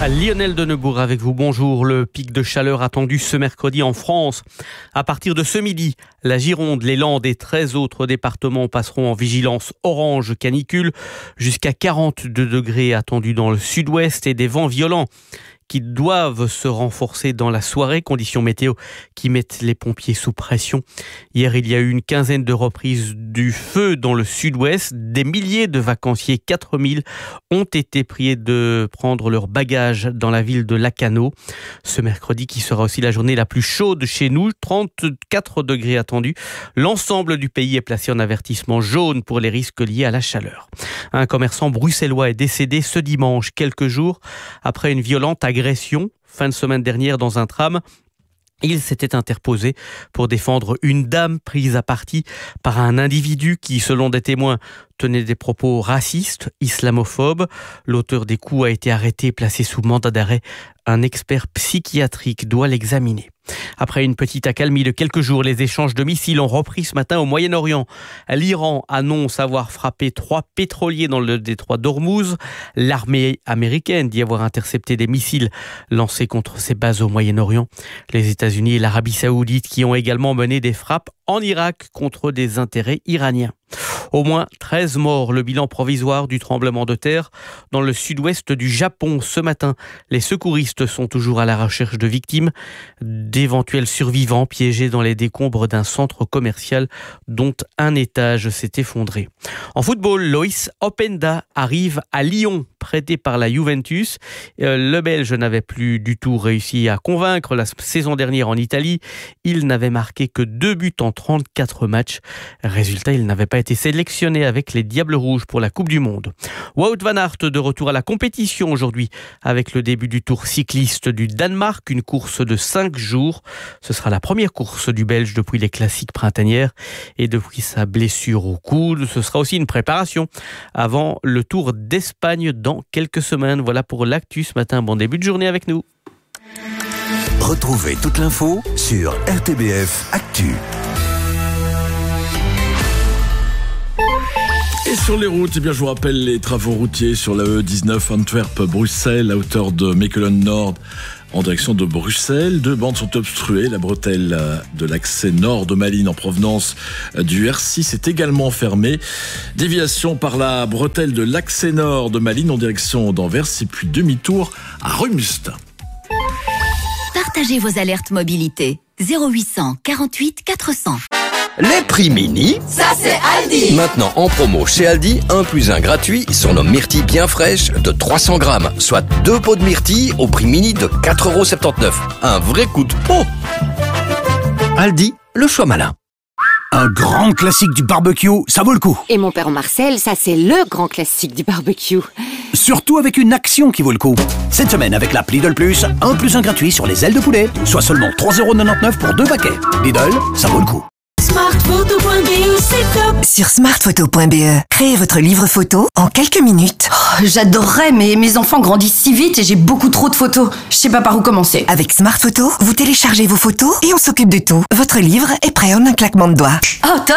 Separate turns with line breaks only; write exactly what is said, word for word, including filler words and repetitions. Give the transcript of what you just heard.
Lionel Denebourg avec vous, bonjour. Le pic de chaleur attendu ce mercredi en France. À partir de ce midi, la Gironde, les Landes et treize autres départements passeront en vigilance orange canicule. Jusqu'à quarante-deux degrés attendus dans le sud-ouest et des vents violents qui doivent se renforcer dans la soirée. Conditions météo qui mettent les pompiers sous pression. Hier, il y a eu une quinzaine de reprises du feu dans le sud-ouest. Des milliers de vacanciers, quatre mille, ont été priés de prendre leurs bagages dans la ville de Lacanau. Ce mercredi, qui sera aussi la journée la plus chaude chez nous, trente-quatre degrés attendus. L'ensemble du pays est placé en avertissement jaune pour les risques liés à la chaleur. Un commerçant bruxellois est décédé ce dimanche, quelques jours après une violente agression agression fin de semaine dernière dans un tram. Il s'était interposé pour défendre une dame prise à partie par un individu qui, selon des témoins, tenait des propos racistes, islamophobes. L'auteur des coups a été arrêté et placé sous mandat d'arrêt. Un expert psychiatrique doit l'examiner. Après une petite accalmie de quelques jours, les échanges de missiles ont repris ce matin au Moyen-Orient. L'Iran annonce avoir frappé trois pétroliers dans le détroit d'Ormuz. L'armée américaine dit avoir intercepté des missiles lancés contre ses bases au Moyen-Orient. Les États-Unis et l'Arabie saoudite qui ont également mené des frappes en Irak contre des intérêts iraniens. Au moins treize morts, le bilan provisoire du tremblement de terre dans le sud-ouest du Japon ce matin. Les secouristes sont toujours à la recherche de victimes, d'éventuels survivants piégés dans les décombres d'un centre commercial dont un étage s'est effondré. En football, Loïs Openda arrive à Lyon, prêté par la Juventus. Le Belge n'avait plus du tout réussi à convaincre la saison dernière en Italie. Il n'avait marqué que deux buts en trente-quatre matchs. Résultat, il n'avait pas été sélectionné avec les Diables Rouges pour la Coupe du Monde. Wout van Aert de retour à la compétition aujourd'hui avec le début du Tour cycliste du Danemark, une course de cinq jours. Ce sera la première course du Belge depuis les classiques printanières et depuis sa blessure au coude. Ce sera aussi une préparation avant le Tour d'Espagne dans quelques semaines. Voilà pour l'actu ce matin. Bon début de journée avec nous.
Retrouvez toute l'info sur R T B F Actu.
Et sur les routes, eh bien, je vous rappelle les travaux routiers sur la E dix-neuf Antwerp-Bruxelles à hauteur de Mechelen Nord en direction de Bruxelles. Deux bandes sont obstruées. La bretelle de l'accès nord de Malines en provenance du R six est également fermée. Déviation par la bretelle de l'accès nord de Malines en direction d'Anvers et puis demi-tour à Rumst.
Partagez vos alertes mobilité. zéro huit cent quarante-huit quatre cents.
Les prix mini,
ça c'est Aldi.
Maintenant en promo chez Aldi, un plus un gratuit sur nos myrtilles bien fraîches de trois cents grammes, soit deux pots de myrtilles au prix mini de quatre euros soixante-dix-neuf. Un vrai coup de pot. Aldi, le choix malin.
Un grand classique du barbecue, ça vaut le coup.
Et mon père Marcel, ça c'est le grand classique du barbecue.
Surtout avec une action qui vaut le coup. Cette semaine avec l'app Lidl Plus, un plus un gratuit sur les ailes de poulet, soit seulement trois euros quatre-vingt-dix-neuf pour deux paquets. Lidl, ça vaut le coup.
Smartphoto point B E, c'est top.
Sur smartphoto point B E, créez votre livre photo en quelques minutes.
Oh, j'adorerais, mais mes enfants grandissent si vite et j'ai beaucoup trop de photos. Je sais pas par où commencer.
Avec Smartphoto, vous téléchargez vos photos et on s'occupe de tout. Votre livre est prêt en un claquement de doigts.
Oh, top!